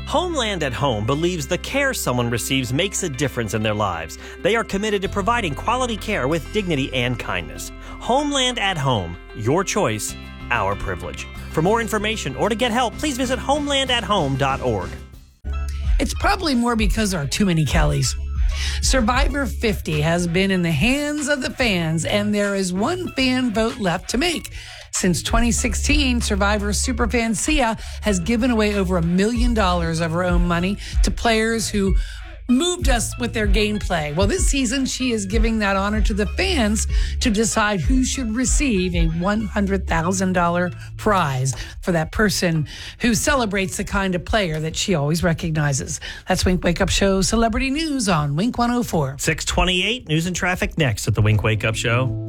Homeland at Home believes the care someone receives makes a difference in their lives. They are committed to providing quality care with dignity and kindness. Homeland at Home, your choice, our privilege. For more information or to get help, please visit homelandathome.org. It's probably more because there are too many Kellys. Survivor 50 has been in the hands of the fans, and there is one fan vote left to make. Since 2016, Survivor superfan Sia has given away over $1 million of her own money to players who moved us with their gameplay. Well, this season, she is giving that honor to the fans to decide who should receive a $100,000 prize for that person who celebrates the kind of player that she always recognizes. That's Wink Wake Up Show Celebrity News on Wink 104. 628, news and traffic next at the Wink Wake Up Show.